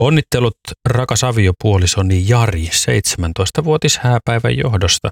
Onnittelut rakas aviopuolisoni Jari 17-vuotis hääpäivän johdosta.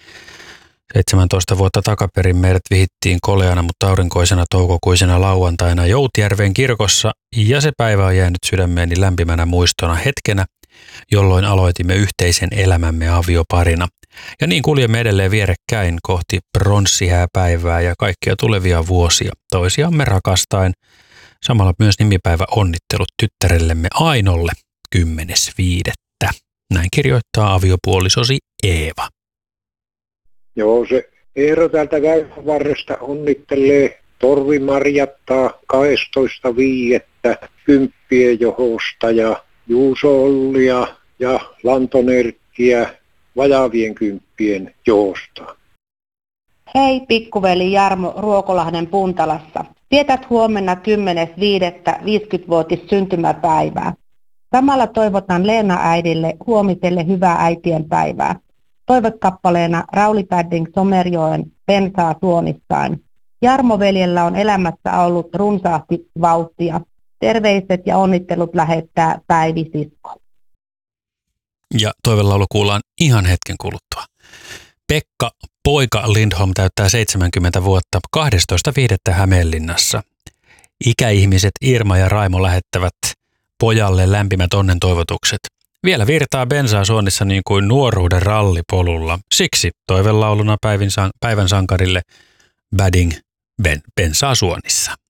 17 vuotta takaperin meidät vihittiin koleana, mutta aurinkoisena toukokuisena lauantaina Joutjärven kirkossa, ja se päivä on jäänyt sydämeeni lämpimänä muistona hetkenä, jolloin aloitimme yhteisen elämämme avioparina. Ja niin kuljemme edelleen vierekkäin kohti pronssihääpäivää ja kaikkia tulevia vuosia, toisiamme rakastaen. Samalla myös nimipäivä onnittelut tyttärellemme Ainolle 10.5. Näin kirjoittaa aviopuolisosi Eeva. Joo, se Eero täältä Väylänvarresta onnittelee Torvi Marjattaa 12.5. 10 johosta ja Juuso Ollia ja Lantonerkkiä vajaavien 10 johosta. Hei pikkuveli Jarmo Ruokolahden Puntalassa. Vietät huomenna 10.5. 50-vuotis syntymäpäivää. Samalla toivotan Leena äidille huomiselle hyvää äitien päivää. Toivokappaleena Rauli Padding Somerjoen Pensaa suonissaan. Jarmo veljellä on elämässä ollut runsaasti vauhtia. Terveiset ja onnittelut lähettää Päivi sisko. Ja toivelaulu kuullaan ihan hetken kuluttua. Pekka Poika Lindholm täyttää 70 vuotta 12.5. Hämeenlinnassa. Ikäihmiset Irma ja Raimo lähettävät pojalle lämpimät onnen toivotukset. Vielä virtaa bensaa suonnissa niin kuin nuoruuden rallipolulla. Siksi toivelauluna päivän sankarille Padding bensaa suonnissa.